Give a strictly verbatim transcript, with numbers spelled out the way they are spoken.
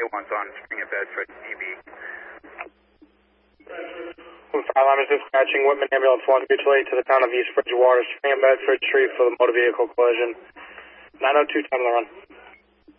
ambulance on Spring and Bedford, E B. Fire alarm is dispatching Whitman Ambulance one mutually to the town of East Bridgewater, Spring and Bedford Street for the motor vehicle collision. nine oh two, time of the run.